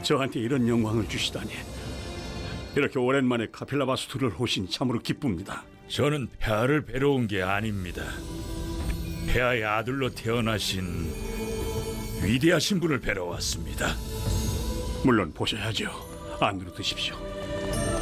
저한테 이런 영광을 주시다니. 이렇게 오랜만에 카필라 바스투를 오시니 참으로 기쁩니다. 저는 폐하를 뵈러 온 게 아닙니다. 폐하의 아들로 태어나신 위대하신 분을 뵈러 왔습니다. 물론 보셔야죠. 안으로 드십시오.